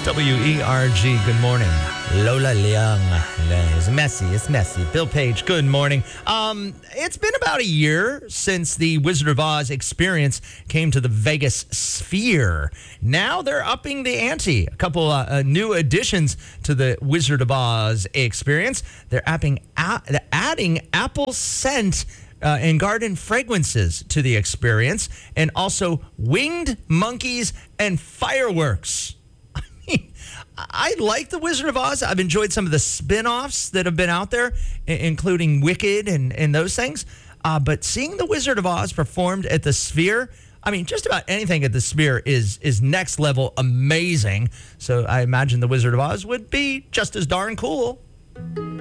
WERG, good morning. Lola Leung. It's messy. Bill Page, good morning. It's been about a year since the Wizard of Oz experience came to the Vegas Sphere. Now they're upping the ante. A couple new additions to the Wizard of Oz experience. They're adding apple scent and garden fragrances to the experience, and also winged monkeys and fireworks. I like the Wizard of Oz. I've enjoyed some of the spin-offs that have been out there, including Wicked and those things. But seeing the Wizard of Oz performed at the Sphere, I mean, just about anything at the Sphere is next level amazing. So I imagine the Wizard of Oz would be just as darn cool.